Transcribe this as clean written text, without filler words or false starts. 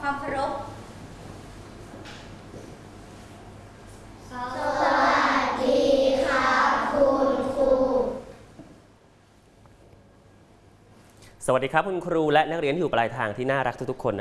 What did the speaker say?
ความเคารพสวัสดีครับคุณครูสวัสดีครับคุณครูและนักเรียนที่อยู่ปลายทางที่น่ารักทุกๆคน